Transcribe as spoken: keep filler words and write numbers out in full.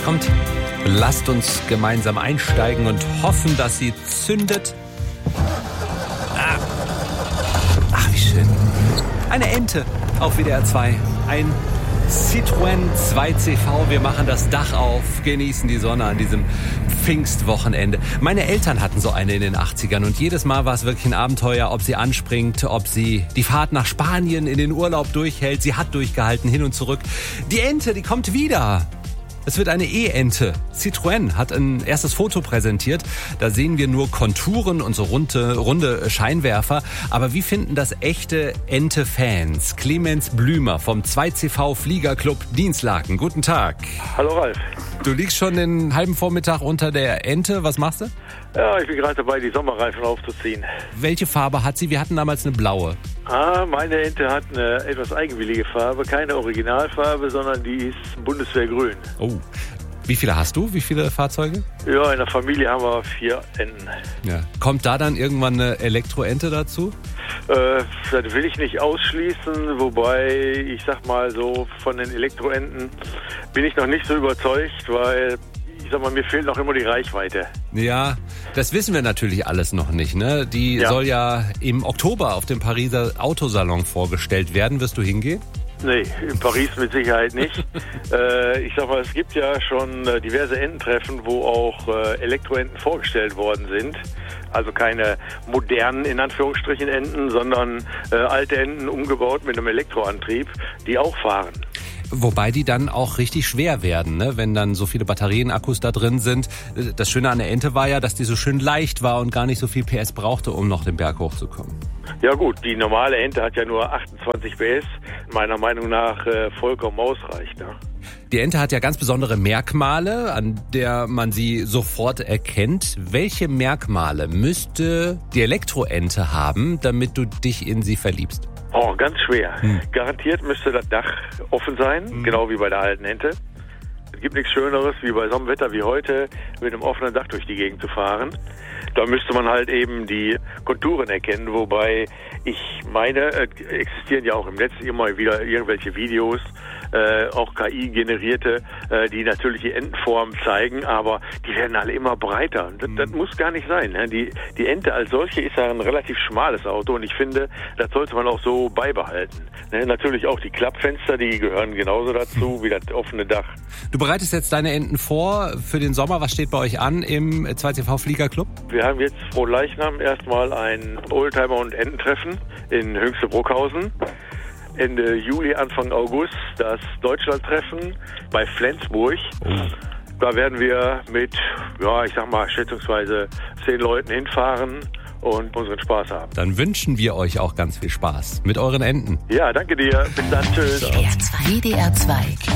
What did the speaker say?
Kommt, lasst uns gemeinsam einsteigen und hoffen, dass sie zündet. Ah. Ach, wie schön. Eine Ente auf W D R zwei. Ein Citroën zwei C V. Wir machen das Dach auf, genießen die Sonne an diesem Pfingstwochenende. Meine Eltern hatten so eine in den achtzigern und jedes Mal war es wirklich ein Abenteuer, ob sie anspringt, ob sie die Fahrt nach Spanien in den Urlaub durchhält. Sie hat durchgehalten, hin und zurück. Die Ente, die kommt wieder. Es wird eine E-Ente. Citroën hat ein erstes Foto präsentiert. Da sehen wir nur Konturen und so runde, runde Scheinwerfer. Aber wie finden das echte Ente-Fans? Clemens Blümer vom zwei C V Fliegerclub Dinslaken. Guten Tag. Hallo Ralf. Du liegst schon den halben Vormittag unter der Ente. Was machst du? Ja, ich bin gerade dabei, die Sommerreifen aufzuziehen. Welche Farbe hat sie? Wir hatten damals eine blaue. Ah, meine Ente hat eine etwas eigenwillige Farbe. Keine Originalfarbe, sondern die ist Bundeswehrgrün. Oh. Wie viele hast du? Wie viele Fahrzeuge? Ja, in der Familie haben wir vier Enten. Ja. Kommt da dann irgendwann eine Elektroente dazu? Äh, das will ich nicht ausschließen, wobei ich sag mal so, von den Elektroenten bin ich noch nicht so überzeugt, weil ich sag mal, mir fehlt noch immer die Reichweite. Ja, das wissen wir natürlich alles noch nicht, ne? Die ja. soll ja im Oktober auf dem Pariser Autosalon vorgestellt werden. Wirst du hingehen? Nee, in Paris mit Sicherheit nicht. äh, ich sag mal, es gibt ja schon äh, diverse Ententreffen, wo auch äh, Elektroenten vorgestellt worden sind. Also keine modernen, in Anführungsstrichen, Enten, sondern äh, alte Enten umgebaut mit einem Elektroantrieb, die auch fahren. Wobei die dann auch richtig schwer werden, ne? Wenn dann so viele Batterienakkus da drin sind. Das Schöne an der Ente war ja, dass die so schön leicht war und gar nicht so viel P S brauchte, um noch den Berg hochzukommen. Ja gut, die normale Ente hat ja nur achtundzwanzig P S. Meiner Meinung nach äh, vollkommen ausreicht. Ne? Die Ente hat ja ganz besondere Merkmale, an der man sie sofort erkennt. Welche Merkmale müsste die Elektroente haben, damit du dich in sie verliebst? Oh, ganz schwer. Hm. Garantiert müsste das Dach offen sein, hm. genau wie bei der alten Ente. Es gibt nichts Schöneres, wie bei so einem Wetter wie heute, mit einem offenen Dach durch die Gegend zu fahren. Da müsste man halt eben die Konturen erkennen, wobei ich meine, äh, existieren ja auch im Netz immer wieder irgendwelche Videos, äh, auch K I-generierte, äh, die natürlich die Entenform zeigen, aber die werden alle immer breiter. Das, das muss gar nicht sein. Ne? Die, die Ente als solche ist ja ein relativ schmales Auto und ich finde, das sollte man auch so beibehalten. Ne? Natürlich auch die Klappfenster, die gehören genauso dazu wie das offene Dach. Du bereitest jetzt deine Enten vor für den Sommer. Was steht bei euch an im zwei C V Fliegerclub? Wir haben jetzt pro Leichnam erstmal ein Oldtimer- und Ententreffen in Höchste-Bruckhausen. Ende Juli, Anfang August das Deutschlandtreffen bei Flensburg. Oh. Da werden wir mit, ja, ich sag mal, schätzungsweise zehn Leuten hinfahren und unseren Spaß haben. Dann wünschen wir euch auch ganz viel Spaß mit euren Enten. Ja, danke dir. Bis dann. Tschüss. W D R zwei.